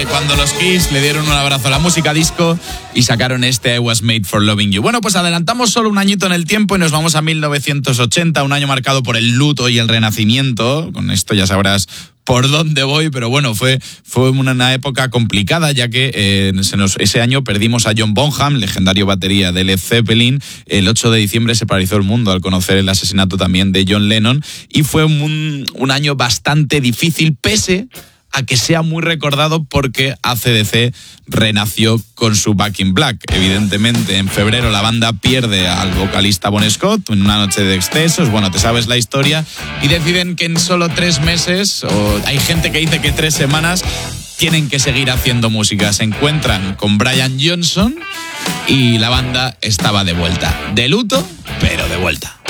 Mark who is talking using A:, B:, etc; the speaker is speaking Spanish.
A: Cuando los Kiss le dieron un abrazo a la música disco y sacaron este I Was Made for Loving You. Bueno, pues adelantamos solo un añito en el tiempo y nos vamos a 1980, un año marcado por el luto y el renacimiento. Con esto ya sabrás por dónde voy, pero bueno, fue una época complicada, ya que ese año perdimos a John Bonham, legendario batería de Led Zeppelin. El 8 de diciembre se paralizó el mundo al conocer el asesinato también de John Lennon, y fue un año bastante difícil, pese a que sea muy recordado porque AC/DC renació con su Back in Black. Evidentemente, en febrero la banda pierde al vocalista Bon Scott en una noche de excesos. Bueno, te sabes la historia. Y deciden que en solo 3 meses, o hay gente que dice que 3 semanas, tienen que seguir haciendo música. Se encuentran con Brian Johnson y la banda estaba de vuelta. De luto, pero de vuelta.